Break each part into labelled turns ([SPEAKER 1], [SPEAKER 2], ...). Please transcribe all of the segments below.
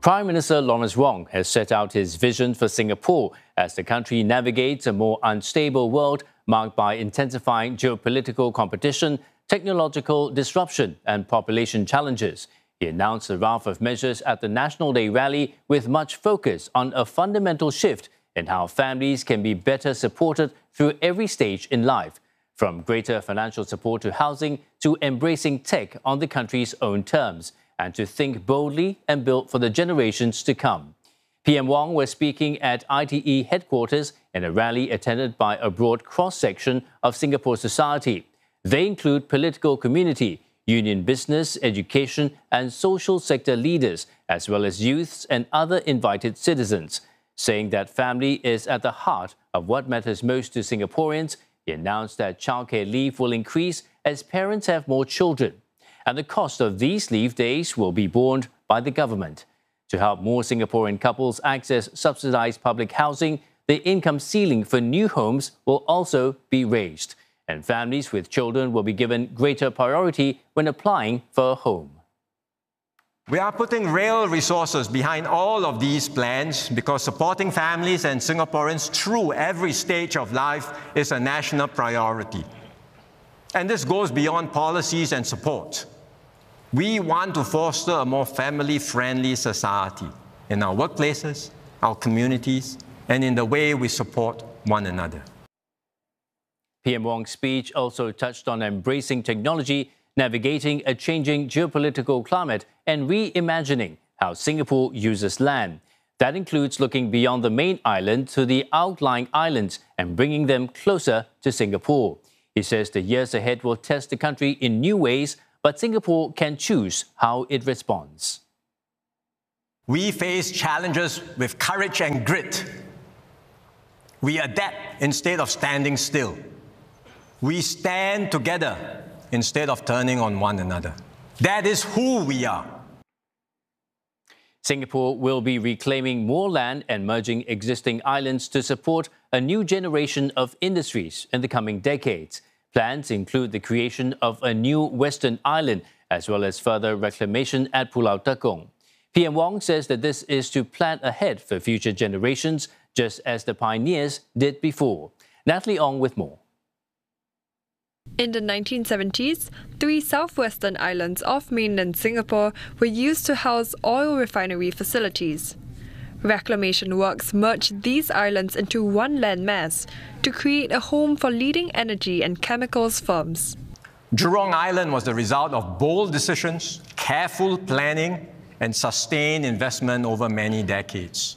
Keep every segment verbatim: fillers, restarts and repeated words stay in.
[SPEAKER 1] Prime Minister Lawrence Wong has set out his vision for Singapore as the country navigates a more unstable world marked by intensifying geopolitical competition, technological disruption and population challenges. He announced a raft of measures at the National Day rally with much focus on a fundamental shift in how families can be better supported through every stage in life, from greater financial support to housing to embracing tech on the country's own terms, and to think boldly and build for the generations to come. P M Wong was speaking at I T E headquarters in a rally attended by a broad cross-section of Singapore society. They include political community, union business, education and social sector leaders, as well as youths and other invited citizens. Saying that family is at the heart of what matters most to Singaporeans, he announced that childcare leave will increase as parents have more children, and the cost of these leave days will be borne by the government. To help more Singaporean couples access subsidised public housing, the income ceiling for new homes will also be raised, and families with children will be given greater priority when applying for a home.
[SPEAKER 2] We are putting real resources behind all of these plans because supporting families and Singaporeans through every stage of life is a national priority. And this goes beyond policies and support. We want to foster a more family-friendly society in our workplaces, our communities, and in the way we support one another.
[SPEAKER 1] P M Wong's speech also touched on embracing technology, navigating a changing geopolitical climate, and reimagining how Singapore uses land. That includes looking beyond the main island to the outlying islands and bringing them closer to Singapore. He says the years ahead will test the country in new ways, but Singapore can choose how it responds.
[SPEAKER 2] We face challenges with courage and grit. We adapt instead of standing still. We stand together instead of turning on one another. That is who we are.
[SPEAKER 1] Singapore will be reclaiming more land and merging existing islands to support a new generation of industries in the coming decades. Plans include the creation of a new Western Island, as well as further reclamation at Pulau Tekong. P M Wong says that this is to plan ahead for future generations, just as the pioneers did before. Natalie Ong with more.
[SPEAKER 3] In the nineteen seventies, three southwestern islands off mainland Singapore were used to house oil refinery facilities. Reclamation works merged these islands into one landmass to create a home for leading energy and chemicals firms.
[SPEAKER 2] Jurong Island was the result of bold decisions, careful planning, and sustained investment over many decades.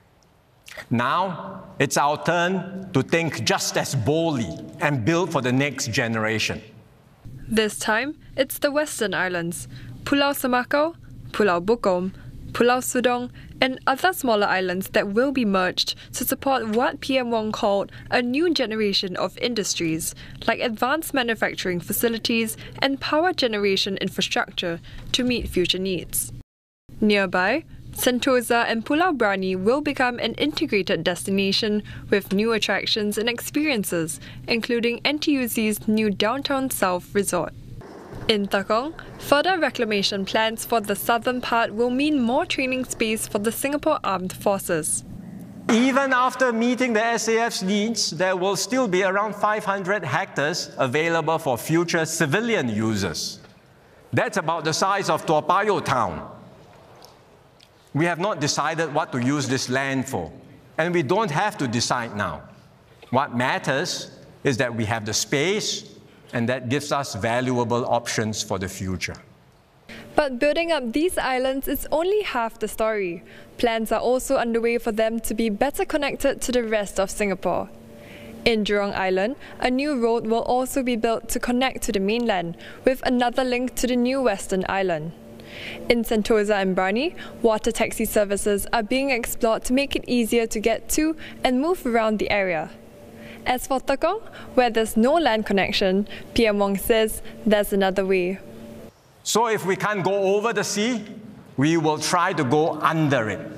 [SPEAKER 2] Now, it's our turn to think just as boldly and build for the next generation.
[SPEAKER 3] This time, it's the Western Islands, Pulau Semakau, Pulau Bukom, Pulau Sudong, and other smaller islands that will be merged to support what P M Wong called a new generation of industries, like advanced manufacturing facilities and power generation infrastructure to meet future needs. Nearby, Sentosa and Pulau Brani will become an integrated destination with new attractions and experiences, including N T U C's new Downtown South Resort. In Tekong, further reclamation plans for the southern part will mean more training space for the Singapore Armed Forces.
[SPEAKER 2] Even after meeting the S A F's needs, there will still be around five hundred hectares available for future civilian users. That's about the size of Toa Payoh town. We have not decided what to use this land for, and we don't have to decide now. What matters is that we have the space, and that gives us valuable options for the future.
[SPEAKER 3] But building up these islands is only half the story. Plans are also underway for them to be better connected to the rest of Singapore. In Jurong Island, a new road will also be built to connect to the mainland, with another link to the new Western Island. In Sentosa and Brani, water taxi services are being explored to make it easier to get to and move around the area. As for Tekong, where there's no land connection, P M Wong says there's another way.
[SPEAKER 2] So if we can't go over the sea, we will try to go under it.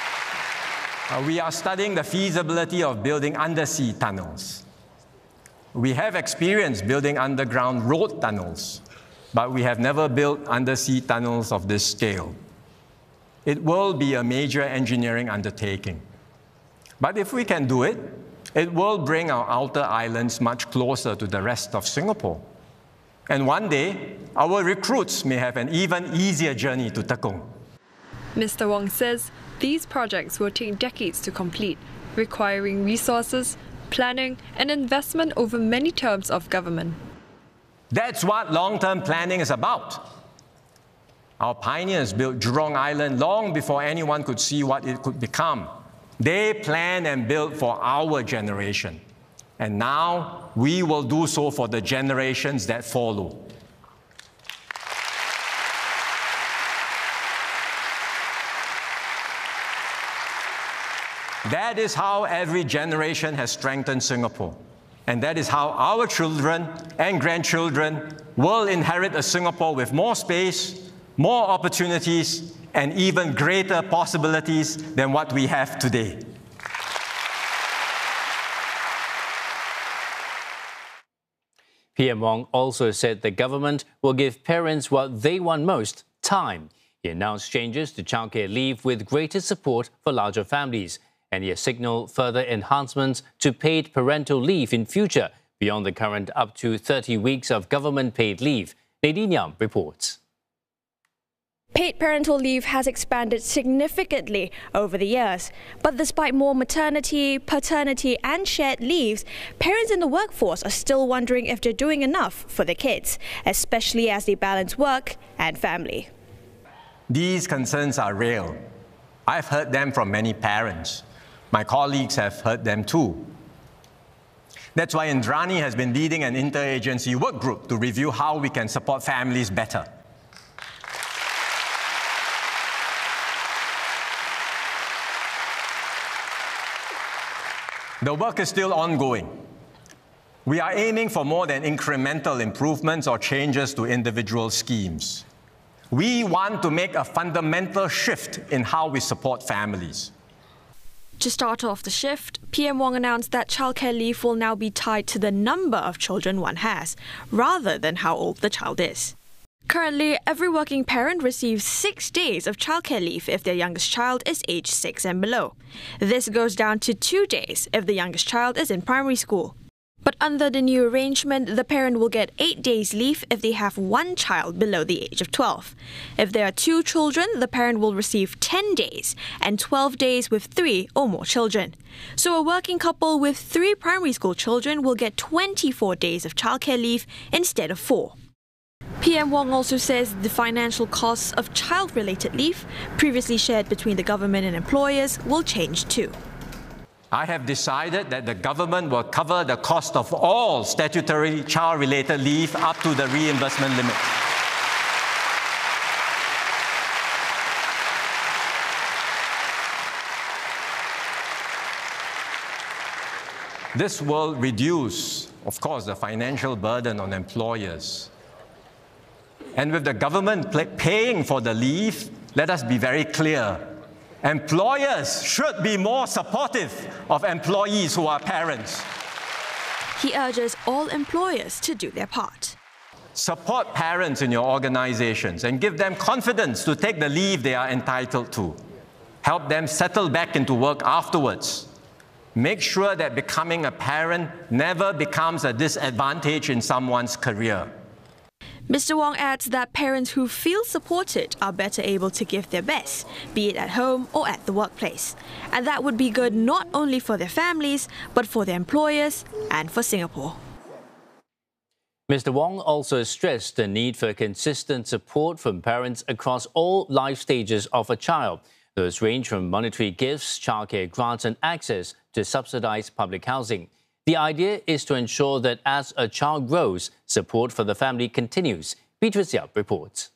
[SPEAKER 2] Uh, we are studying the feasibility of building undersea tunnels. We have experience building underground road tunnels, but we have never built undersea tunnels of this scale. It will be a major engineering undertaking. But if we can do it, it will bring our outer islands much closer to the rest of Singapore. And one day, our recruits may have an even easier journey to Tekong.
[SPEAKER 3] Mister Wong says these projects will take decades to complete, requiring resources, planning, and investment over many terms of government.
[SPEAKER 2] That's what long-term planning is about. Our pioneers built Jurong Island long before anyone could see what it could become. They planned and built for our generation. And now we will do so for the generations that follow. That is how every generation has strengthened Singapore. And that is how our children and grandchildren will inherit a Singapore with more space, more opportunities, and even greater possibilities than what we have today.
[SPEAKER 1] P M Wong also said the government will give parents what they want most, time. He announced changes to childcare leave with greater support for larger families, and he has signalled further enhancements to paid parental leave in future, beyond the current up to thirty weeks of government paid leave. Nadine Yam reports.
[SPEAKER 4] Paid parental leave has expanded significantly over the years. But despite more maternity, paternity and shared leaves, parents in the workforce are still wondering if they're doing enough for their kids, especially as they balance work and family.
[SPEAKER 2] These concerns are real. I've heard them from many parents. My colleagues have heard them too. That's why Indrani has been leading an interagency work group to review how we can support families better. The work is still ongoing. We are aiming for more than incremental improvements or changes to individual schemes. We want to make a fundamental shift in how we support families.
[SPEAKER 4] To start off the shift, P M Wong announced that childcare leave will now be tied to the number of children one has, rather than how old the child is. Currently, every working parent receives six days of childcare leave if their youngest child is aged six and below. This goes down to two days if the youngest child is in primary school. But under the new arrangement, the parent will get eight days leave if they have one child below the age of twelve. If there are two children, the parent will receive ten days and twelve days with three or more children. So a working couple with three primary school children will get twenty-four days of childcare leave instead of four. P M Wong also says the financial costs of child-related leave, previously shared between the government and employers, will change too.
[SPEAKER 2] I have decided that the government will cover the cost of all statutory child-related leave up to the reimbursement limit. This will reduce, of course, the financial burden on employers. And with the government paying for the leave, let us be very clear. Employers should be more supportive of employees who are parents.
[SPEAKER 4] He urges all employers to do their part.
[SPEAKER 2] Support parents in your organizations and give them confidence to take the leave they are entitled to. Help them settle back into work afterwards. Make sure that becoming a parent never becomes a disadvantage in someone's career.
[SPEAKER 4] Mister Wong adds that parents who feel supported are better able to give their best, be it at home or at the workplace. And that would be good not only for their families, but for their employers and for Singapore.
[SPEAKER 1] Mister Wong also stressed the need for consistent support from parents across all life stages of a child. Those range from monetary gifts, childcare grants and access to subsidized public housing. The idea is to ensure that as a child grows, support for the family continues. Beatrice Yap reports.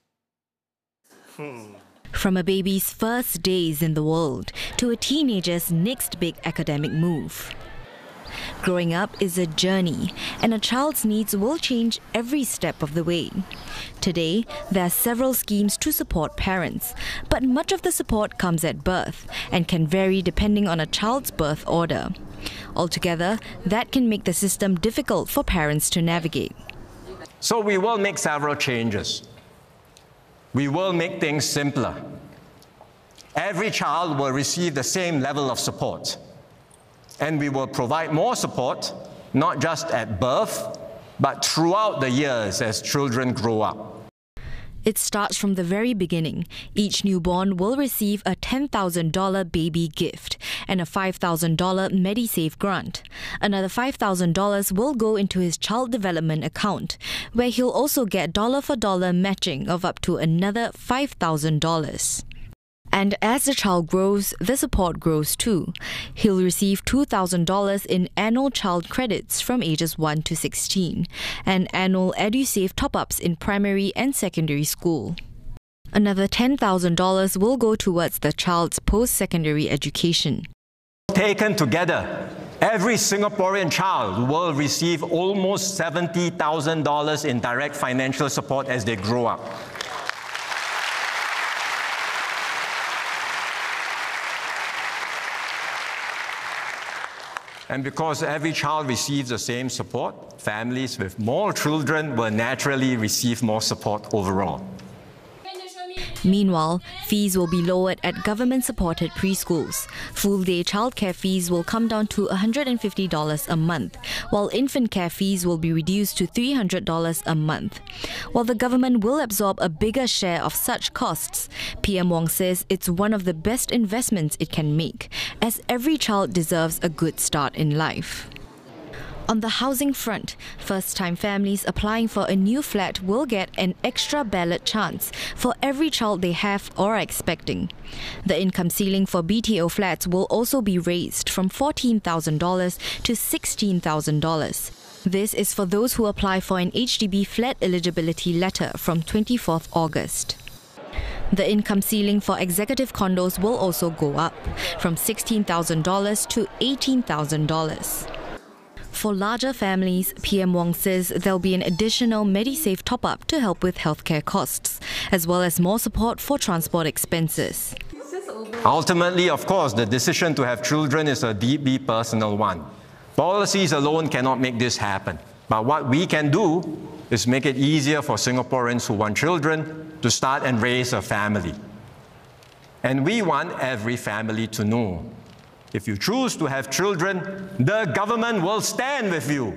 [SPEAKER 5] From a baby's first days in the world to a teenager's next big academic move. Growing up is a journey, and a child's needs will change every step of the way. Today, there are several schemes to support parents, but much of the support comes at birth and can vary depending on a child's birth order. Altogether, that can make the system difficult for parents to navigate.
[SPEAKER 2] So we will make several changes. We will make things simpler. Every child will receive the same level of support. And we will provide more support, not just at birth, but throughout the years as children grow up.
[SPEAKER 5] It starts from the very beginning. Each newborn will receive a ten thousand dollars baby gift and a five thousand dollars MediSave grant. Another five thousand dollars will go into his child development account, where he'll also get dollar-for-dollar matching of up to another five thousand dollars. And as the child grows, the support grows too. He'll receive two thousand dollars in annual child credits from ages one to sixteen and annual EduSave top-ups in primary and secondary school. Another ten thousand dollars will go towards the child's post-secondary education.
[SPEAKER 2] Taken together, every Singaporean child will receive almost seventy thousand dollars in direct financial support as they grow up. And because every child receives the same support, families with more children will naturally receive more support overall.
[SPEAKER 5] Meanwhile, fees will be lowered at government-supported preschools. Full-day childcare fees will come down to one hundred fifty dollars a month, while infant care fees will be reduced to three hundred dollars a month. While the government will absorb a bigger share of such costs, P M Wong says it's one of the best investments it can make, as every child deserves a good start in life. On the housing front, first-time families applying for a new flat will get an extra ballot chance for every child they have or are expecting. The income ceiling for B T O flats will also be raised from fourteen thousand dollars to sixteen thousand dollars. This is for those who apply for an H D B flat eligibility letter from twenty-fourth August. The income ceiling for executive condos will also go up from sixteen thousand dollars to eighteen thousand dollars. For larger families, P M Wong says there'll be an additional MediSave top-up to help with healthcare costs, as well as more support for transport expenses.
[SPEAKER 2] Ultimately, of course, the decision to have children is a deeply personal one. Policies alone cannot make this happen. But what we can do is make it easier for Singaporeans who want children to start and raise a family. And we want every family to know, if you choose to have children, the government will stand with you.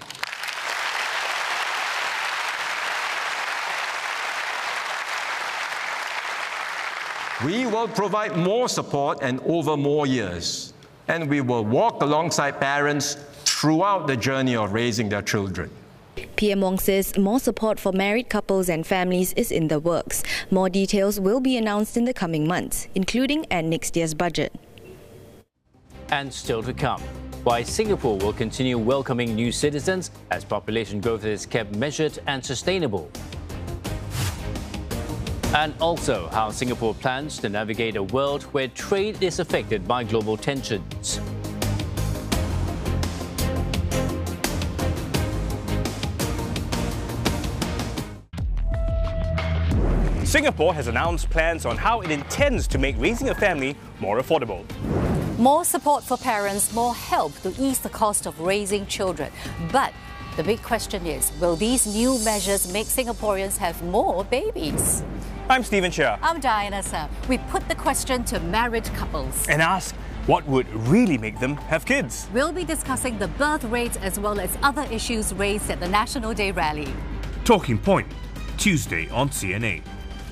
[SPEAKER 2] We will provide more support and over more years, and we will walk alongside parents throughout the journey of raising their children.
[SPEAKER 5] P M Wong says more support for married couples and families is in the works. More details will be announced in the coming months, including at next year's budget.
[SPEAKER 1] And still to come, why Singapore will continue welcoming new citizens as population growth is kept measured and sustainable. And also how Singapore plans to navigate a world where trade is affected by global tensions.
[SPEAKER 6] Singapore has announced plans on how it intends to make raising a family more affordable.
[SPEAKER 7] More support for parents, more help to ease the cost of raising children. But the big question is, will these new measures make Singaporeans have more babies?
[SPEAKER 6] I'm Stephen Chia.
[SPEAKER 7] I'm Diana Sam. We put the question to married couples
[SPEAKER 6] And ask what would really make them have kids.
[SPEAKER 7] We'll be discussing the birth rates as well as other issues raised at the National Day rally.
[SPEAKER 8] Talking Point, Tuesday on C N A.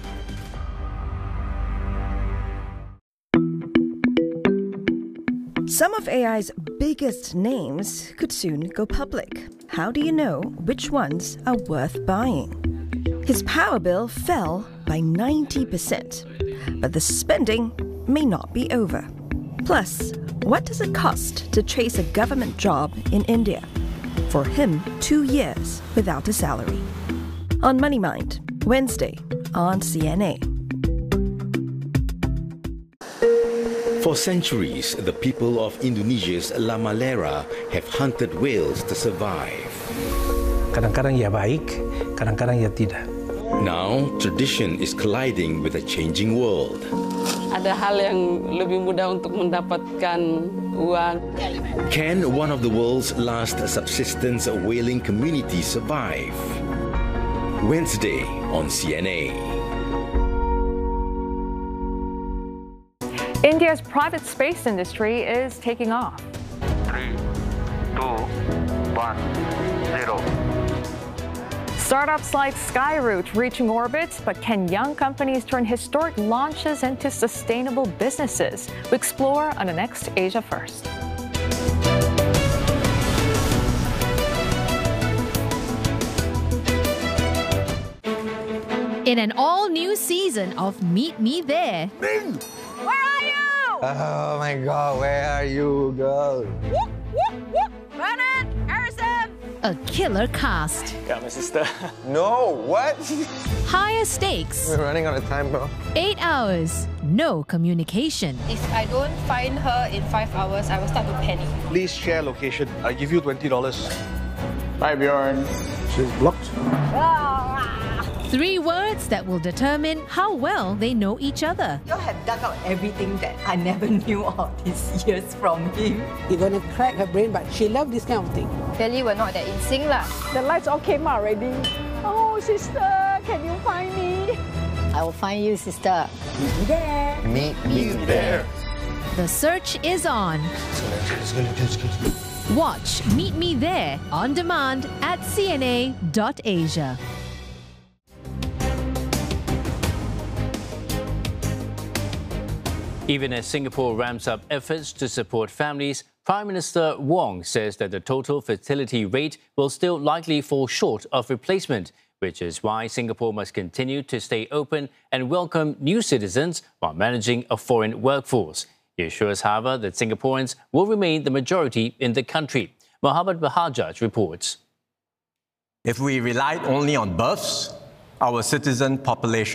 [SPEAKER 9] Some of A I's biggest names could soon go public. How do you know which ones are worth buying? His power bill fell by ninety percent, but the spending may not be over. Plus, what does it cost to chase a government job in India? For him, two years without a salary. On Money Mind, Wednesday on C N A.
[SPEAKER 10] For centuries, the people of Indonesia's La Malera have hunted whales to survive.
[SPEAKER 11] Kadang-kadang ia baik, kadang-kadang ia tidak.
[SPEAKER 10] Now, tradition is colliding with a changing world.
[SPEAKER 12] Ada hal yang lebih mudah untuk mendapatkan
[SPEAKER 10] Can one of the world's last subsistence whaling communities survive? Wednesday on C N A.
[SPEAKER 12] India's private space industry is taking off.
[SPEAKER 13] Three, two, one, zero.
[SPEAKER 12] Startups like Skyroot reaching orbit, but can young companies turn historic launches into sustainable businesses? We explore on the next Asia First.
[SPEAKER 14] In an all-new season of Meet Me There.
[SPEAKER 15] Ming!
[SPEAKER 12] Where are you?
[SPEAKER 15] Oh my God, where are you, girl?
[SPEAKER 12] Whoop, whoop, whoop. Bernard, Harrison.
[SPEAKER 14] A killer cast.
[SPEAKER 16] Got my sister.
[SPEAKER 15] No, what?
[SPEAKER 14] Higher stakes.
[SPEAKER 15] We're running out of time, bro.
[SPEAKER 14] Eight hours. No communication.
[SPEAKER 17] If I don't find her in five hours, I will start to panic.
[SPEAKER 18] Please share location. I give you twenty dollars.
[SPEAKER 15] Bye, Bjorn.
[SPEAKER 18] She's blocked.
[SPEAKER 14] Three words that will determine how well they know each other.
[SPEAKER 19] You have dug out everything that I never knew all these years from him.
[SPEAKER 20] You're gonna crack her brain, but she loves this kind of thing.
[SPEAKER 17] Clearly, we're not that in sync lah.
[SPEAKER 21] The lights all came out already. Oh, sister, can you find me?
[SPEAKER 22] I will find you, sister.
[SPEAKER 19] Meet me there.
[SPEAKER 15] Meet me there.
[SPEAKER 14] The search is on. Watch Meet Me There on demand at C N A dot asia.
[SPEAKER 1] Even as Singapore ramps up efforts to support families, Prime Minister Wong says that the total fertility rate will still likely fall short of replacement, which is why Singapore must continue to stay open and welcome new citizens while managing a foreign workforce. He assures, however, that Singaporeans will remain the majority in the country. Mohammed Bahajaj reports.
[SPEAKER 2] If we relied only on births, our citizen population